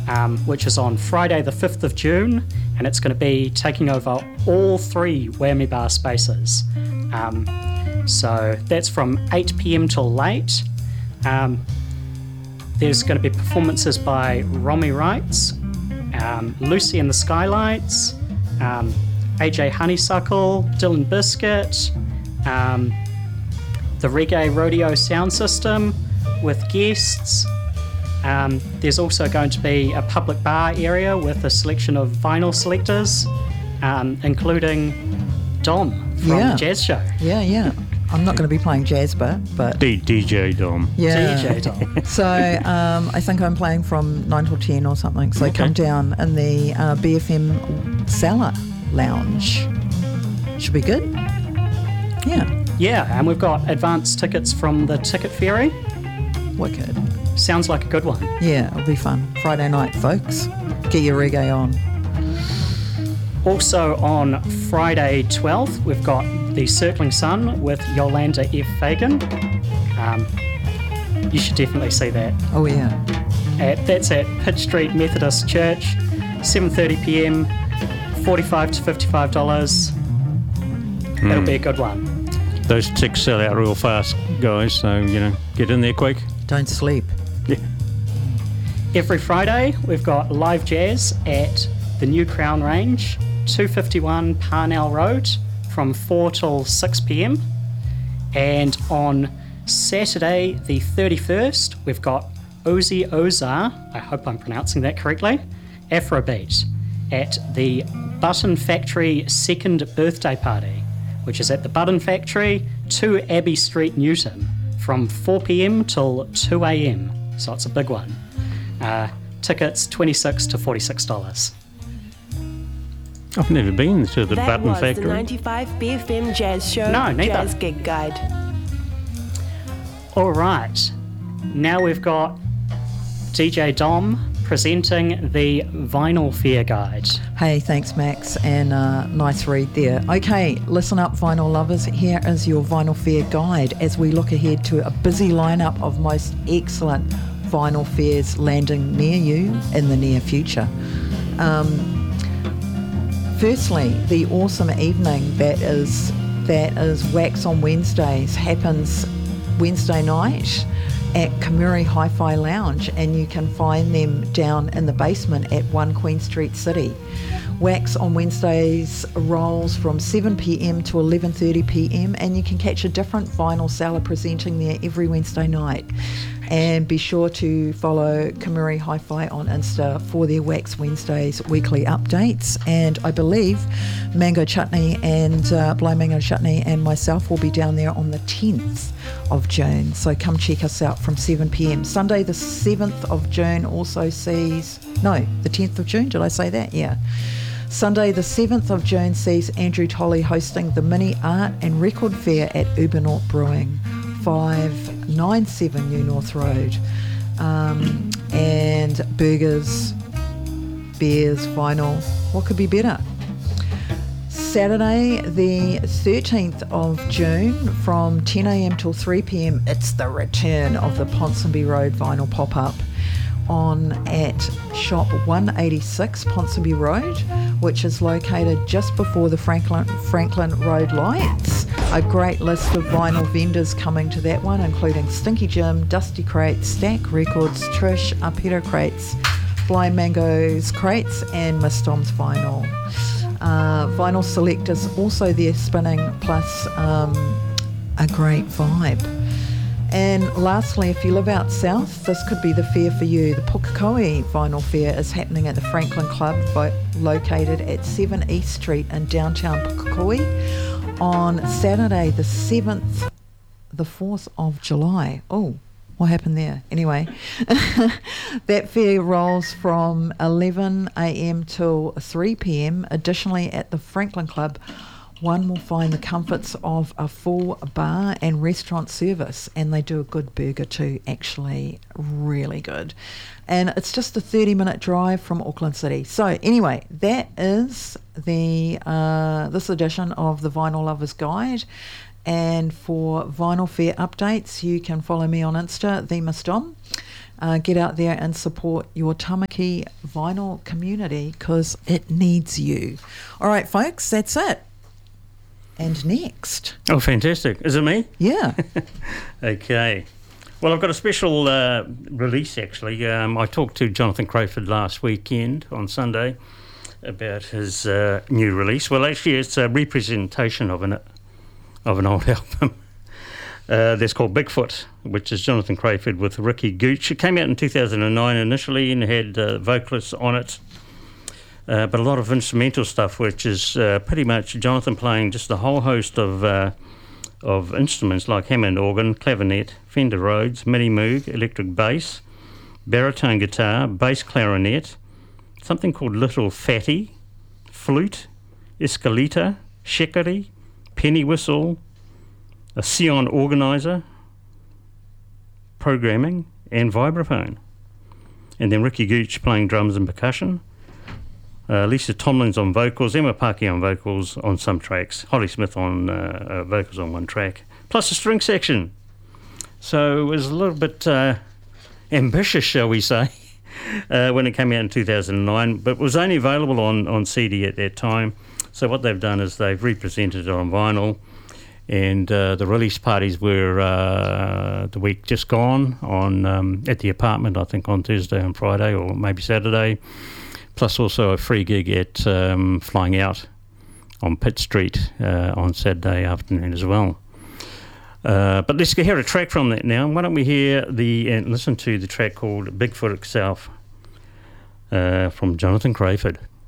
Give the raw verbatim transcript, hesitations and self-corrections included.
um, which is on Friday the fifth of June, and it's going to be taking over all three Whammy Bar spaces. Um, so that's from eight p.m. till late. Um, there's going to be performances by Romy Wrights, um, Lucy and the Skylights, um, A J Honeysuckle, Dylan Biscuit, um, the Reggae Rodeo Sound System with guests. Um, there's also going to be a public bar area with a selection of vinyl selectors, um, including Dom from yeah. the Jazz Show. Yeah, yeah. I'm not going to be playing jazz, but... but D- DJ Dom. Yeah. D J Dom. So um, I think I'm playing from nine till ten or something. So Okay. come down in the uh, B F M Cellar Lounge. Should be good. Yeah. Yeah, and we've got advance tickets from the Ticket Ferry. Wicked. Sounds like a good one. Yeah, it'll be fun. Friday night, folks. Get your reggae on. Also on Friday twelfth, we've got the Circling Sun with Yolanda F. Fagan. Um, you should definitely see that. Oh, yeah. At, that's at Pitt Street Methodist Church, seven thirty p.m, forty-five to fifty-five dollars. It'll be a good one. Those ticks sell out real fast, guys, so, you know, get in there quick. Don't sleep. Yeah. Every Friday, we've got live jazz at the New Crown Range, two fifty-one Parnell Road, from four till six p.m. And on Saturday the thirty-first, we've got Ozzy Ozar, I hope I'm pronouncing that correctly, Afrobeat, at the Button Factory second birthday party, which is at the Button Factory, two Abbey Street, Newton, from four p.m. till two a.m. So it's a big one. Uh, tickets twenty-six to forty-six dollars. I've never been to the that Button was Factory. the ninety-five B F M Jazz Show No, neither. Jazz Gig Guide. All right, now we've got D J Dom presenting the Vinyl Fair Guide. Hey, thanks, Max, and uh, nice read there. Okay, listen up, vinyl lovers. Here is your Vinyl Fair Guide as we look ahead to a busy lineup of most excellent vinyl fairs landing near you in the near future. Um, firstly, the awesome evening that is that is Wax on Wednesdays happens Wednesday night at Kamuri Hi-Fi Lounge, and you can find them down in the basement at one Queen Street City. Wax on Wednesdays rolls from seven p.m. to eleven thirty p.m, and you can catch a different vinyl seller presenting there every Wednesday night. And be sure to follow Kamuri Hi-Fi on Insta for their Wax Wednesdays weekly updates. And I believe Mango Chutney and uh, Blind Mango Chutney and myself will be down there on the tenth of June. So come check us out from seven p.m. Sunday the seventh of June also sees... No, the tenth of June, did I say that? Yeah. Sunday the seventh of June sees Andrew Tolley hosting the Mini Art and Record Fair at Ubernaut Brewing, five ninety-seven New North Road. Um, and burgers, beers, vinyl, what could be better? Saturday the thirteenth of June from ten a.m. till three p.m, it's the return of the Ponsonby Road Vinyl Pop-Up on at shop one eighty-six Ponsonby Road, which is located just before the Franklin Franklin Road lights. A great list of vinyl vendors coming to that one, including Stinky Jim, Dusty Crates, Stack Records, Trish, Arpedo Crates, Blind Mango's Crates, and Miss Dom's Vinyl. Uh, vinyl selectors also there spinning, plus um, a great vibe. And lastly, if you live out south, this could be the fair for you. The Pukekohe Vinyl Fair is happening at the Franklin Club, located at seven East Street in downtown Pukekohe on Saturday the seventh, the fourth of July. Oh, what happened there? Anyway, that fair rolls from eleven a.m. till three p.m. Additionally, at the Franklin Club, one will find the comforts of a full bar and restaurant service, and they do a good burger too, actually really good. And it's just a thirty minute drive from Auckland City. So anyway, that is the uh, this edition of the Vinyl Lovers Guide. And for Vinyl Fair updates, you can follow me on Insta, the Miss Dom. Uh, get out there and support your Tamaki vinyl community because it needs you. All right, folks, that's it. And next. Oh, fantastic. Is it me? Yeah. Okay. Well, I've got a special uh, release, actually. Um, I talked to Jonathan Crayford last weekend on Sunday about his uh, new release. Well, actually, it's a representation of an, of an old album. Uh, that's called Bigfoot, which is Jonathan Crayford with Ricky Gooch. It came out in two thousand nine initially and had uh, vocalists on it, uh, but a lot of instrumental stuff, which is uh, pretty much Jonathan playing just a whole host of uh, of instruments like Hammond organ, clavinet, Fender Rhodes, Mini Moog, electric bass, baritone guitar, bass clarinet, something called Little Fatty, flute, escalita, shekari, penny whistle, a Sion organizer, programming, and vibraphone. And then Ricky Gooch playing drums and percussion. Uh, Lisa Tomlins on vocals, Emma Parkey on vocals on some tracks, Holly Smith on uh, uh, vocals on one track, plus a string section. So it was a little bit uh, ambitious, shall we say, uh, when it came out in two thousand nine, but was only available on, on C D at that time. So what they've done is they've represented it on vinyl, and uh, the release parties were uh, the week just gone on um, at the apartment, I think on Thursday and Friday, or maybe Saturday, plus also a free gig at um, Flying Out on Pitt Street uh, on Saturday afternoon as well. Uh, but let's hear a track from that now. Why don't we hear the and listen to the track called Bigfoot itself uh, from Jonathan Crayford.